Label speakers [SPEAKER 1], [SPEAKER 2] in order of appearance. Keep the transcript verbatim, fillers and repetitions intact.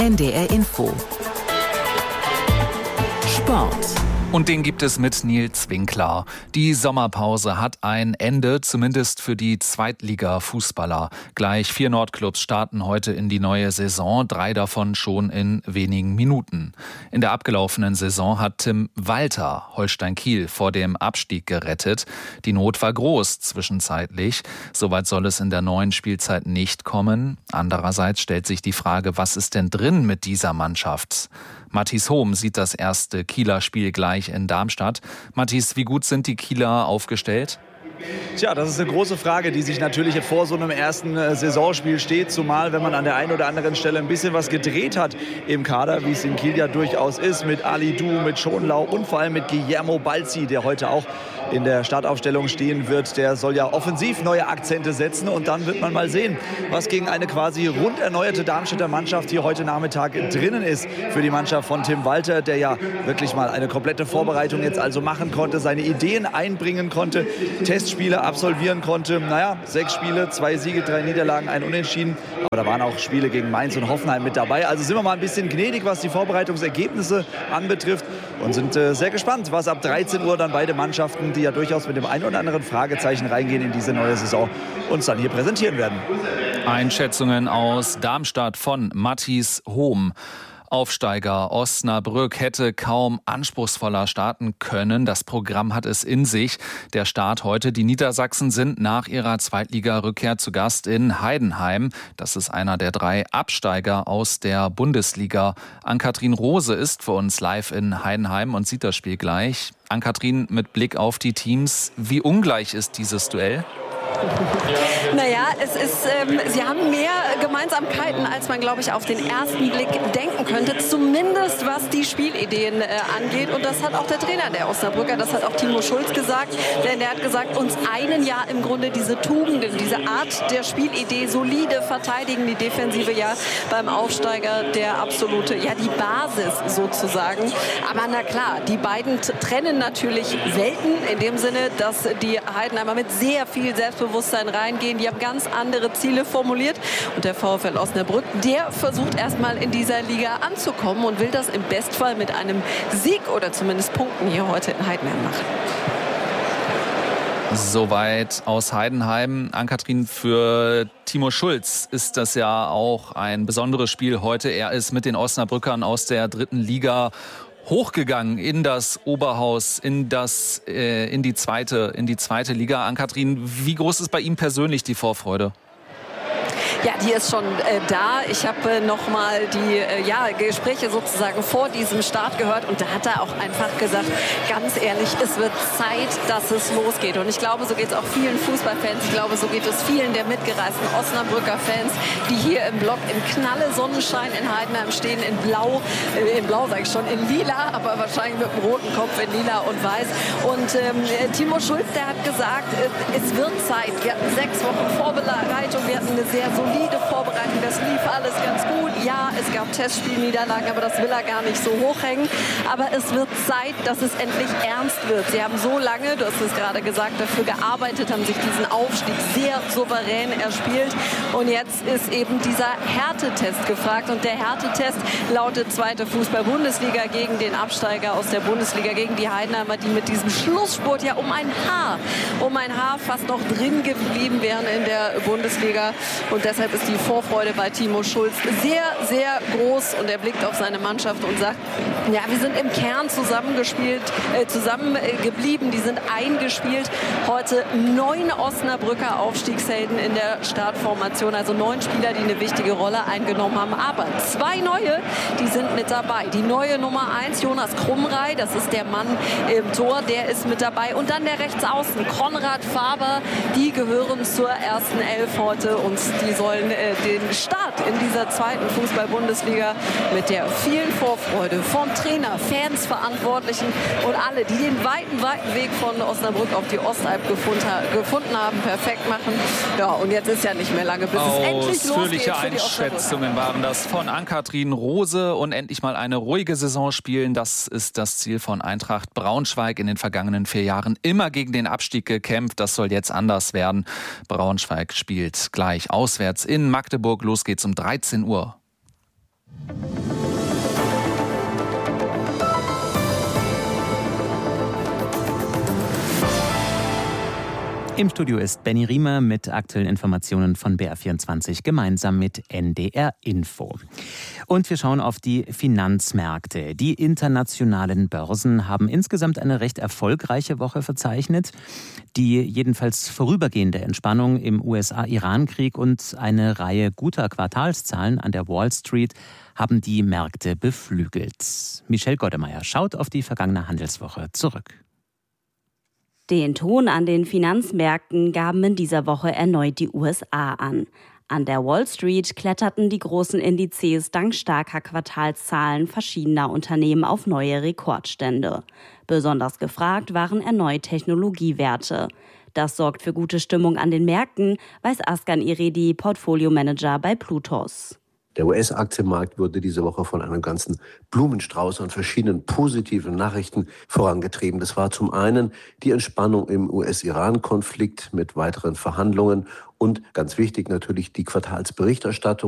[SPEAKER 1] N D R Info. Sport.
[SPEAKER 2] Und den gibt es mit Nils Winkler. Die Sommerpause hat ein Ende, zumindest für die Zweitliga-Fußballer. Gleich vier Nordclubs starten heute in die neue Saison, drei davon schon in wenigen Minuten. In der abgelaufenen Saison hat Tim Walter Holstein Kiel vor dem Abstieg gerettet. Die Not war groß zwischenzeitlich. Soweit soll es in der neuen Spielzeit nicht kommen. Andererseits stellt sich die Frage, was ist denn drin mit dieser Mannschaft? Mathis Hohm sieht das erste Kieler Spiel gleich in Darmstadt. Mathis, wie gut sind die Kieler aufgestellt?
[SPEAKER 3] Tja, das ist eine große Frage, die sich natürlich vor so einem ersten Saisonspiel steht, zumal wenn man an der einen oder anderen Stelle ein bisschen was gedreht hat im Kader, wie es in Kiel ja durchaus ist, mit Ali Du, mit Schonlau und vor allem mit Guillermo Balzi, der heute auch in der Startaufstellung stehen wird. Der soll ja offensiv neue Akzente setzen und dann wird man mal sehen, was gegen eine quasi rund erneuerte Darmstädter Mannschaft hier heute Nachmittag drinnen ist für die Mannschaft von Tim Walter, der ja wirklich mal eine komplette Vorbereitung jetzt also machen konnte, seine Ideen einbringen konnte, Testspiele absolvieren konnte. Naja, sechs Spiele, zwei Siege, drei Niederlagen, ein Unentschieden. Aber da waren auch Spiele gegen Mainz und Hoffenheim mit dabei. Also sind wir mal ein bisschen gnädig, was die Vorbereitungsergebnisse anbetrifft und sind äh, sehr gespannt, was ab dreizehn Uhr dann beide Mannschaften, die ja durchaus mit dem einen oder anderen Fragezeichen reingehen in diese neue Saison, uns dann hier präsentieren werden.
[SPEAKER 2] Einschätzungen aus Darmstadt von Mathis Hohm. Aufsteiger Osnabrück hätte kaum anspruchsvoller starten können. Das Programm hat es in sich. Der Start heute. Die Niedersachsen sind nach ihrer Zweitliga-Rückkehr zu Gast in Heidenheim. Das ist einer der drei Absteiger aus der Bundesliga. Ann-Kathrin Rose ist für uns live in Heidenheim und sieht das Spiel gleich. Ann-Kathrin, mit Blick auf die Teams, wie ungleich ist dieses Duell?
[SPEAKER 4] Naja, es ist, ähm, sie haben mehr Gemeinsamkeiten, als man, glaube ich, auf den ersten Blick denken könnte. Zumindest was die Spielideen äh, angeht. Und das hat auch der Trainer der Osnabrücker, das hat auch Timo Schulz gesagt. Denn der hat gesagt, uns einen ja im Grunde diese Tugenden, diese Art der Spielidee, solide verteidigen, die Defensive ja beim Aufsteiger der absolute, ja die Basis sozusagen. Aber na klar, die beiden trennen natürlich selten in dem Sinne, dass die Heidenheimer mit sehr viel Selbstbewusstsein reingehen. Die haben ganz andere Ziele formuliert. Und der VfL Osnabrück, der versucht erstmal in dieser Liga anzukommen und will das im Bestfall mit einem Sieg oder zumindest Punkten hier heute in Heidenheim machen.
[SPEAKER 2] Soweit aus Heidenheim. Ann-Kathrin, für Timo Schulz ist das ja auch ein besonderes Spiel heute. Er ist mit den Osnabrückern aus der dritten Liga hochgegangen in das Oberhaus, in das, äh, in die zweite, in die zweite Liga. Ann-Kathrin, wie groß ist bei ihm persönlich die Vorfreude?
[SPEAKER 4] Ja, die ist schon äh, da. Ich habe äh, noch mal die äh, ja, Gespräche sozusagen vor diesem Start gehört und da hat er auch einfach gesagt, ganz ehrlich, es wird Zeit, dass es losgeht. Und ich glaube, so geht es auch vielen Fußballfans. Ich glaube, so geht es vielen der mitgereisten Osnabrücker Fans, die hier im Block im knalle Sonnenschein in Heidenheim stehen, in Blau, äh, in Blau sage ich schon, in Lila, aber wahrscheinlich mit dem roten Kopf in Lila und Weiß. Und ähm, Timo Schulz, der hat gesagt, äh, es wird Zeit. Wir hatten sechs Wochen Vorbereitung, wir hatten eine sehr solide Vorbereitung, das lief alles ganz gut. Ja, es gab Testspielniederlagen, aber das will er gar nicht so hochhängen. Aber es wird Zeit, dass es endlich ernst wird. Sie haben so lange, du hast es gerade gesagt, dafür gearbeitet, haben sich diesen Aufstieg sehr souverän erspielt. Und jetzt ist eben dieser Härtetest gefragt. Und der Härtetest lautet zweite Fußball-Bundesliga gegen den Absteiger aus der Bundesliga, gegen die Heidenheimer, die mit diesem Schlussspurt ja um ein Haar, um ein Haar fast noch drin geblieben wären in der Bundesliga. Und deshalb ist die Vorfreude bei Timo Schulz sehr, sehr groß und er blickt auf seine Mannschaft und sagt, ja, wir sind im Kern zusammengespielt, äh, zusammengeblieben, die sind eingespielt. Heute neun Osnabrücker Aufstiegshelden in der Startformation, also neun Spieler, die eine wichtige Rolle eingenommen haben, aber zwei neue, die sind mit dabei. Die neue Nummer eins, Jonas Krumrei, das ist der Mann im Tor, der ist mit dabei und dann der Rechtsaußen, Konrad Faber, die gehören zur ersten Elf heute und die sollen äh, den Start in dieser zweiten Fußball-Bundesliga mit der vielen Vorfreude von Trainer, Fans, Verantwortlichen und alle, die den weiten, weiten Weg von Osnabrück auf die Ostalb gefunden, gefunden haben, perfekt machen. Ja, und jetzt ist ja nicht mehr lange, bis es endlich losgeht.
[SPEAKER 2] Ausführliche Einschätzungen waren das von Ann-Kathrin Rose und endlich mal eine ruhige Saison spielen. Das ist das Ziel von Eintracht Braunschweig. In den vergangenen vier Jahren immer gegen den Abstieg gekämpft. Das soll jetzt anders werden. Braunschweig spielt gleich auswärts in Magdeburg. Los geht's um dreizehn Uhr.
[SPEAKER 1] Im Studio ist Benny Riemer mit aktuellen Informationen von B R vierundzwanzig gemeinsam mit N D R Info. Und wir schauen auf die Finanzmärkte. Die internationalen Börsen haben insgesamt eine recht erfolgreiche Woche verzeichnet. Die jedenfalls vorübergehende Entspannung im U S A-Iran-Krieg und eine Reihe guter Quartalszahlen an der Wall Street haben die Märkte beflügelt. Michelle Goddemeyer schaut auf die vergangene Handelswoche zurück.
[SPEAKER 5] Den Ton an den Finanzmärkten gaben in dieser Woche erneut die U S A an. An der Wall Street kletterten die großen Indizes dank starker Quartalszahlen verschiedener Unternehmen auf neue Rekordstände. Besonders gefragt waren erneut Technologiewerte. Das sorgt für gute Stimmung an den Märkten, weiß Askan Iredi, Portfolio-Manager bei Plutos.
[SPEAKER 6] Der U S-Aktienmarkt wurde diese Woche von einem ganzen Blumenstrauß an verschiedenen positiven Nachrichten vorangetrieben. Das war zum einen die Entspannung im U S-Iran-Konflikt mit weiteren Verhandlungen und ganz wichtig natürlich die Quartalsberichterstattung.